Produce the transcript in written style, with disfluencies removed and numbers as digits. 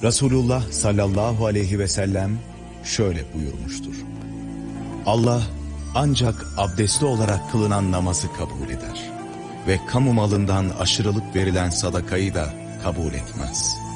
Resulullah sallallahu aleyhi ve sellem şöyle buyurmuştur: Allah ancak abdestli olarak kılınan namazı kabul eder ve kamu malından aşırılık verilen sadakayı da kabul etmez.